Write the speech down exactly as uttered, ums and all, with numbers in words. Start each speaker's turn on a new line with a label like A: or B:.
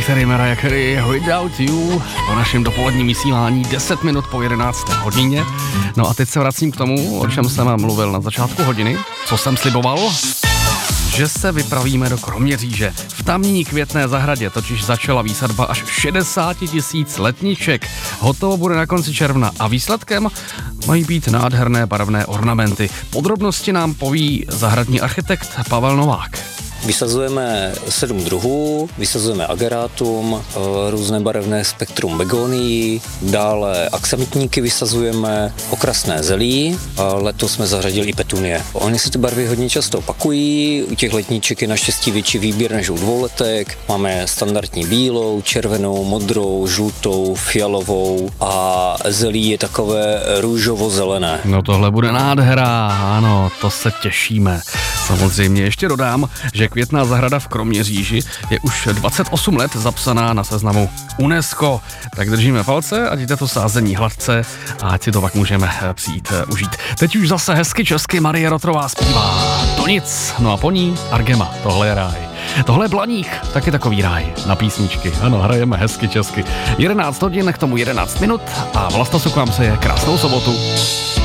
A: Carey, Mariah Carey, Without You, po našem dopoledním vysílání deset minut po jedenácté hodině. No a teď se vracím k tomu, o čem jsem mluvil na začátku hodiny, co jsem sliboval, že se vypravíme do Kroměříže. V tamní květné zahradě totiž začala výsadba až šedesát tisíc letniček. Hotovo bude na konci června a výsledkem mají být nádherné barevné ornamenty. Podrobnosti nám poví zahradní architekt Pavel Novák.
B: Vysazujeme sedm druhů, vysazujeme agerátum, různé barevné spektrum begonií, dále aksamitníky vysazujeme, okrasné zelí, letos jsme zařadili i petunie. Oni se ty barvy hodně často opakují, u těch letníček je naštěstí větší výběr než u dvouletek, máme standardní bílou, červenou, modrou, žlutou, fialovou a zelí je takové růžovo-zelené.
A: No tohle bude nádhera, ano, to se těšíme. Samozřejmě ještě dodám, že květná zahrada v Kroměříži je už dvacet osm let zapsaná na seznamu UNESCO. Tak držíme palce, ať jde to sázení hladce a ať si to pak můžeme přijít užít. Teď už zase hezky česky Marie Rotrová zpívá To nic, no a po ní Argema, tohle je ráj. Tohle je Blaník, taky takový ráj na písničky. Ano, hrajeme hezky česky. jedenáct hodin, k tomu jedenáct minut a Vlasta Suk vám přeje krásnou sobotu.